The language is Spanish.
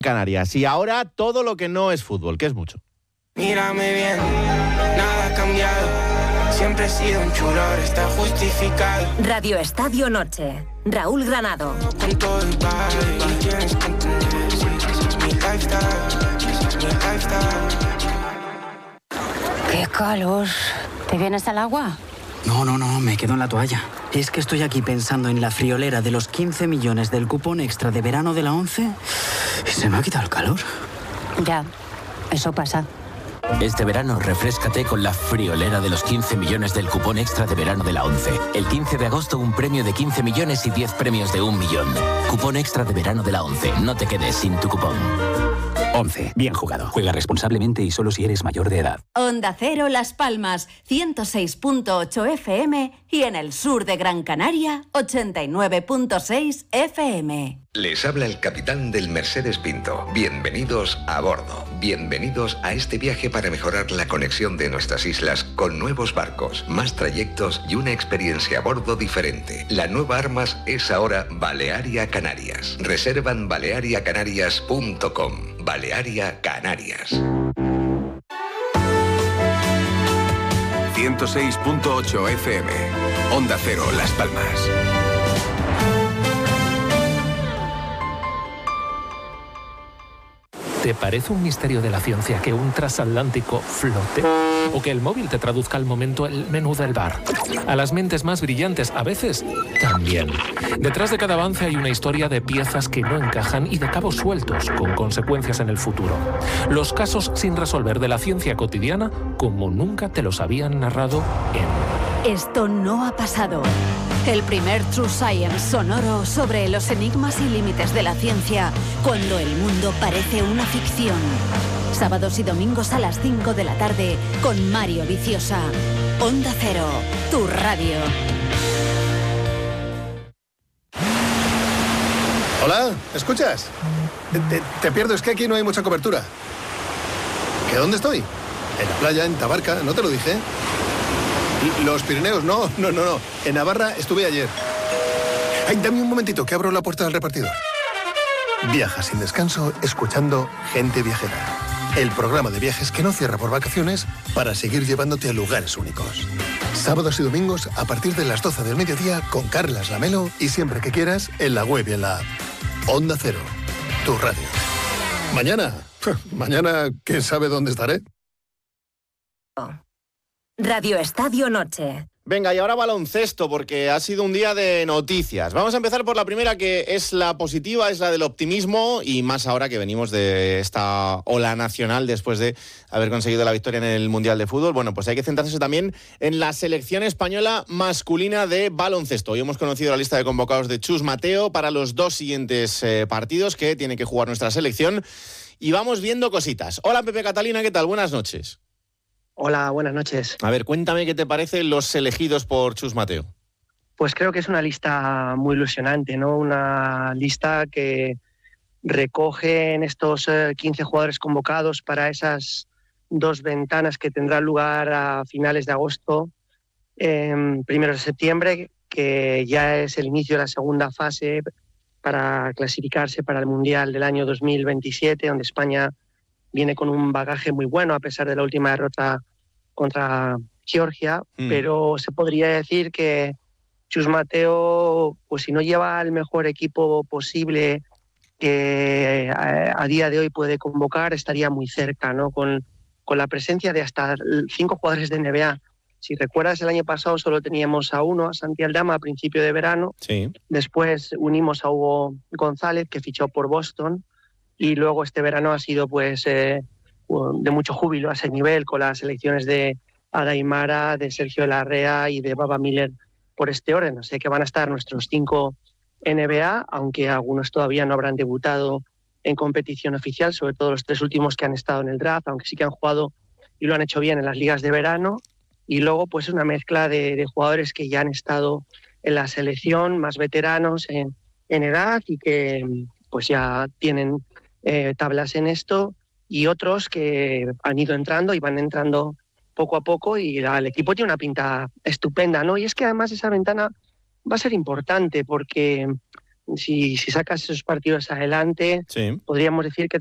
Canarias. Y ahora todo lo que no es fútbol, que es mucho. Mírame bien, nada ha cambiado. Siempre he sido un chulo, ahora está justificado. Radio Estadio Noche. Raúl Granado. Con todo el party, tienes que entender. Es mi lifestyle. ¡Qué calor! ¿Te vienes al agua? No, me quedo en la toalla. Es que estoy aquí pensando en la friolera de los 15 millones del cupón extra de verano de la ONCE y se me ha quitado el calor. Ya, eso pasa. Este verano refréscate con la friolera de los 15 millones del cupón extra de verano de la ONCE. El 15 de agosto un premio de 15 millones y 10 premios de 1 millón. Cupón extra de verano de la ONCE. No te quedes sin tu cupón. ONCE. Bien jugado. Juega responsablemente y solo si eres mayor de edad. Onda Cero Las Palmas, 106.8 FM y en el sur de Gran Canaria, 89.6 FM. Les habla el capitán del Mercedes Pinto. Bienvenidos a bordo. Bienvenidos a este viaje para mejorar la conexión de nuestras islas con nuevos barcos, más trayectos y una experiencia a bordo diferente. La nueva Armas es ahora Balearia Canarias. Reservan baleariacanarias.com. Balearia Canarias. 106.8 FM. Onda Cero Las Palmas. ¿Te parece un misterio de la ciencia que un transatlántico flote? ¿O que el móvil te traduzca al momento el menú del bar? A las mentes más brillantes, a veces, también. Detrás de cada avance hay una historia de piezas que no encajan y de cabos sueltos, con consecuencias en el futuro. Los casos sin resolver de la ciencia cotidiana, como nunca te los habían narrado en... Esto no ha pasado. El primer True Science sonoro sobre los enigmas y límites de la ciencia, cuando el mundo parece una ficción. Sábados y domingos a las 5 de la tarde con Mario Viciosa. Onda Cero, tu radio. Hola, ¿escuchas? Te pierdo, es que aquí no hay mucha cobertura. ¿Que dónde estoy? En la playa, en Tabarca, ¿no te lo dije? Los Pirineos, no. En Navarra estuve ayer. Ay, dame un momentito, que abro la puerta del repartidor. Viaja sin descanso, escuchando Gente Viajera. El programa de viajes que no cierra por vacaciones para seguir llevándote a lugares únicos. Sábados y domingos a partir de las 12 del mediodía con Carlas Lamelo y siempre que quieras en la web y en la app. Onda Cero, tu radio. Mañana, ¿quién sabe dónde estaré? Radio Estadio Noche. Venga, y ahora baloncesto, porque ha sido un día de noticias. Vamos a empezar por la primera, que es la positiva, es la del optimismo, y más ahora que venimos de esta ola nacional después de haber conseguido la victoria en el Mundial de Fútbol. Bueno, pues hay que centrarse también en la selección española masculina de baloncesto. Hoy hemos conocido la lista de convocados de Chus Mateo para los 2 siguientes partidos que tiene que jugar nuestra selección, y vamos viendo cositas. Hola, Pepe Catalina, ¿qué tal? Buenas noches. Hola, buenas noches. A ver, cuéntame qué te parecen los elegidos por Chus Mateo. Pues creo que es una lista muy ilusionante, ¿no? Una lista que recoge en estos 15 jugadores convocados para esas 2 ventanas que tendrán lugar a finales de agosto, primeros de septiembre, que ya es el inicio de la segunda fase para clasificarse para el Mundial del año 2027, donde España viene con un bagaje muy bueno a pesar de la última derrota contra Georgia, pero se podría decir que Chus Mateo, pues si no lleva el mejor equipo posible que a día de hoy puede convocar, estaría muy cerca, ¿no? Con la presencia de hasta 5 jugadores de NBA. Si recuerdas, el año pasado solo teníamos a uno, a Santi Aldama, a principio de verano. Sí. Después unimos a Hugo González, que fichó por Boston, y luego este verano ha sido pues de mucho júbilo a ese nivel, con las selecciones de Ada Aimara, de Sergio Larrea y de Baba Miller por este orden. O sea que van a estar nuestros 5 NBA, aunque algunos todavía no habrán debutado en competición oficial, sobre todo los 3 últimos que han estado en el draft, aunque sí que han jugado y lo han hecho bien en las ligas de verano. Y luego pues una mezcla de jugadores que ya han estado en la selección, más veteranos en edad y que pues ya tienen tablas en esto, y otros que han ido entrando y van entrando poco a poco, y el equipo tiene una pinta estupenda, ¿no? Y es que además esa ventana va a ser importante porque Si sacas esos partidos adelante, podríamos decir que